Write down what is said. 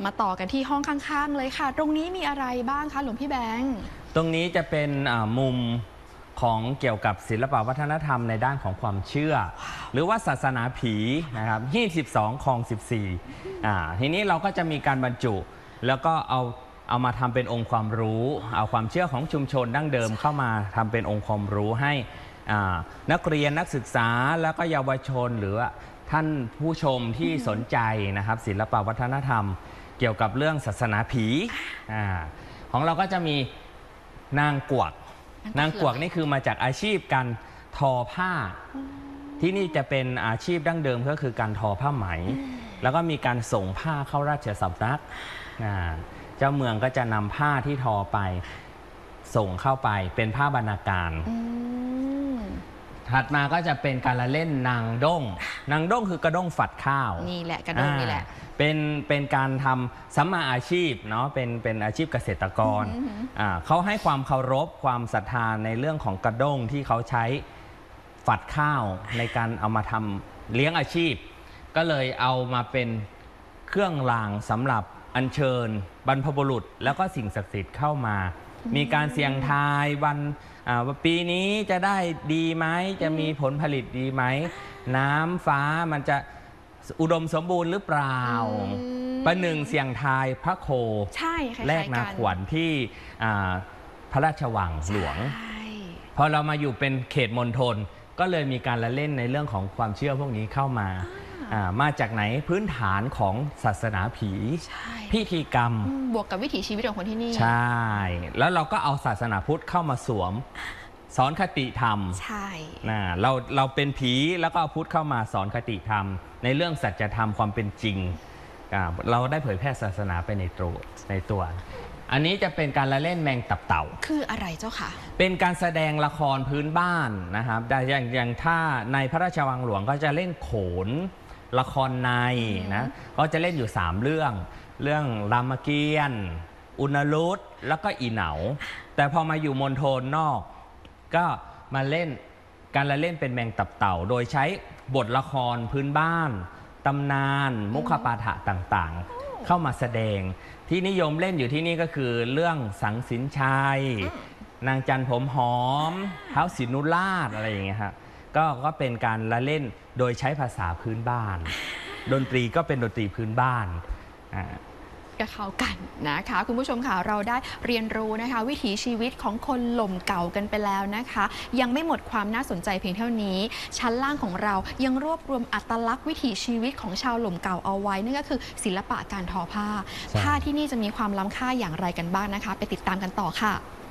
มาต่อกันที่ห้องข้างๆเลยค่ะตรงนี้มีอะไรบ้างคะหลวงพี่แบงค์ตรงนี้จะเป็นมุมของเกี่ยวกับศิลปวัฒนธรรมในด้านของความเชื่อ หรือว่าศาสนาผีนะครับ22คลอง14ทีนี้เราก็จะมีการบรรจุแล้วก็เอามาทำเป็นองค์ความรู้เอาความเชื่อของชุมชนดั้งเดิมเข้ามาทำเป็นองค์ความรู้ให้นักเรียนนักศึกษาแล้วก็เยาวชนหรือท่านผู้ชมที่สนใจนะครับศิลปวัฒนธรรมเกี่ยวกับเรื่องศาสนาผีของเราก็จะมีนางกวักนี่คือมาจากอาชีพการทอผ้าที่นี่จะเป็นอาชีพดั้งเดิมก็คือการทอผ้าไหมแล้วก็มีการส่งผ้าเข้าราชสำนักเจ้าเมืองก็จะนำผ้าที่ทอไปส่งเข้าไปเป็นผ้าบรรณาการถัดมาก็จะเป็นการละเล่นนางด้งคือกระด้งฝัดข้าวนี่แหละกระด้งนี่แหละเป็นการทำสัมมาอาชีพเนาะเป็นอาชีพเกษตรกรเขาให้ความเคารพความศรัทธาในเรื่องของกระด้งที่เขาใช้ฝัดข้าวในการเอามาทำเลี้ยงอาชีพก็เลยเอามาเป็นเครื่องรางสำหรับอัญเชิญบรรพบุรุษแล้วก็สิ่งศักดิ์สิทธิ์เข้ามามีการเสี่ยงทายวันปีนี้จะได้ดีไหมจะมีผลผลิตดีไหมน้ำฟ้ามันจะอุดมสมบูรณ์หรือเปล่าประหนึ่งเสี่ยงทายพระโคแลกนาขวัญที่พระราชวังหลวงพอเรามาอยู่เป็นเขตมณฑลก็เลยมีการละเล่นในเรื่องของความเชื่อพวกนี้เข้ามามาจากไหนพื้นฐานของศาสนาผีพิธีกรรมบวกกับวิถีชีวิตของคนที่นี่ใช่แล้วเราก็เอาศาสนาพุทธเข้ามาสวมสอนคติธรรมใช่เราเป็นผีแล้วก็เอาพุทธเข้ามาสอนคติธรรมในเรื่องสัจธรรมความเป็นจริงเราได้เผยแพร่ศาสนาไปในตัวอันนี้จะเป็นการละเล่นแมงตับเต่าคืออะไรเจ้าค่ะเป็นการแสดงละครพื้นบ้านนะครับอย่างถ้าในพระราชวังหลวงก็จะเล่นโขนละครในนะก็จะเล่นอยู่3เรื่องรามเกียรติ์อุณรุตแล้วก็อีเหนาแต่พอมาอยู่มณฑลนอกก็มาเล่นการละเล่นเป็นแมงตับเต่าโดยใช้บทละครพื้นบ้านตำนานมุขปาฐะต่างๆเข้ามาแสดงที่นิยมเล่นอยู่ที่นี่ก็คือเรื่องสังสินชัยนางจันผมหอมเท้าสินุราชอะไรอย่างเงี้ยครับก็เป็นการละเล่นโดยใช้ภาษาพื้นบ้านดนตรีก็เป็นดนตรีพื้นบ้านก็เข้ากันนะคะคุณผู้ชมค่ะเราได้เรียนรู้นะคะวิถีชีวิตของคนหล่มเก่ากันไปแล้วนะคะยังไม่หมดความน่าสนใจเพียงเท่านี้ชั้นล่างของเรายังรวบรวมอัตลักษณ์วิถีชีวิตของชาวหล่มเก่าเอาไว้นั่นก็คือศิลปะการทอผ้าที่นี่จะมีความล้ำค่าอย่างไรกันบ้างนะคะไปติดตามกันต่อค่ะ